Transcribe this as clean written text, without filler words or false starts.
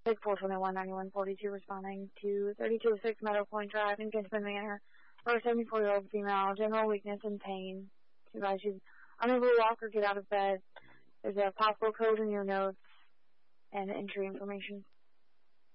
Big 421-9142 responding to 3206 Meadow Point Drive in Kinsman Manor for a 74-year-old female, general weakness and pain. She advised she's unable to walk or get out of bed. There's a possible code in your notes and entry information.